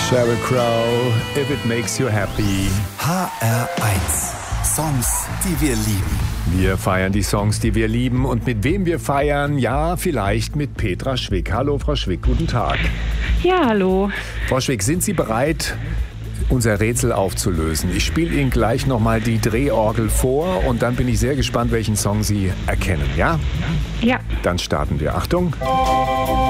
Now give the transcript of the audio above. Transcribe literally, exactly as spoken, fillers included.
Sheryl Crow, If It Makes You Happy. H R eins. Songs, die wir lieben. Wir feiern die Songs, die wir lieben. Und mit wem wir feiern? Ja, vielleicht mit Petra Schwick. Hallo, Frau Schwick, guten Tag. Ja, hallo. Frau Schwick, sind Sie bereit, unser Rätsel aufzulösen? Ich spiele Ihnen gleich nochmal die Drehorgel vor und dann bin ich sehr gespannt, welchen Song Sie erkennen, ja? Ja. Dann starten wir. Achtung.